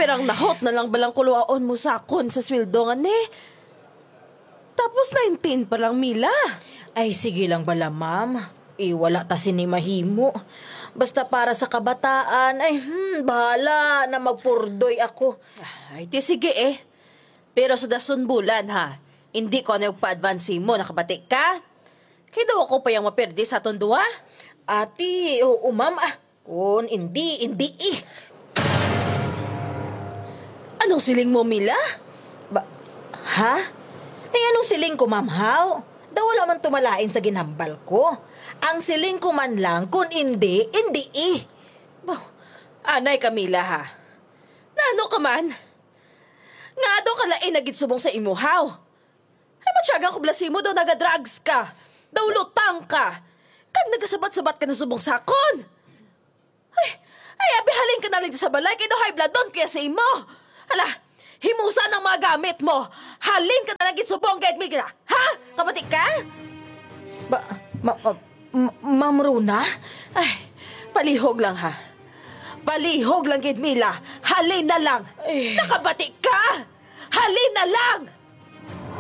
perang nahot na lang balang kuluaon mo sakon sa swildongan eh. Tapos 19 pa lang, Mila. Ay, sige lang bala, ma'am. Wala ta sini mahimo. Basta para sa kabataan, bahala na magpurdoy ako. Ay, ti sige eh. Pero sa dason bulan ha, hindi ko na pa-advance mo, nakabatik ka? Kaya daw ako pa yung maperdi sa atong duwa? Ati, oo, ma'am. Kung hindi Anong siling mo, Mila? Ha? Ay, anong siling ko, ma'am, how? Daw wala man tumalain sa ginambal ko. Ang siling ko man lang, kung hindi Bah, anay Camila ha. Nano ka man? Nga daw kalain na gitsubong sa imuhaw. Ay matyagang kublasi mo daw nagadrugs ka. Daw lutang ka. Kag nagasabat-sabat ka na subong sakon. Ay abihalin ka na lang sa balay kay daw high blood doon kaya sa imo. Hala, himusa ng mga gamit mo. Halin ka na lang gitsubong kay Mila. Ha? Kapatik ka? Ma'am Rona? Ay, palihog lang ha. Palihog lang, Mila. Halin na lang. Nakabatik ka! Halin na lang!